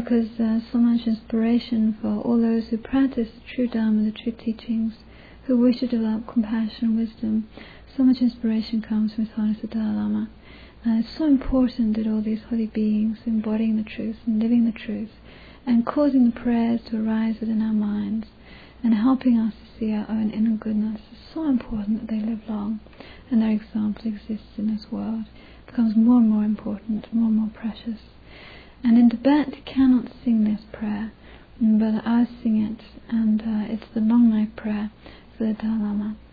because so much inspiration for all those who practice the true Dharma, the true teachings, who wish to develop compassion and wisdom. So much inspiration comes from His Holiness the Dalai Lama. It's so important that all these holy beings embodying the truth and living the truth and causing the prayers to arise within our minds and helping us to see our own inner goodness. It's so important that they live long and their example exists in this world. It becomes more and more important, more and more precious. And in Tibet you cannot sing this prayer, but I sing it, and it's the long life prayer for the Dalai Lama.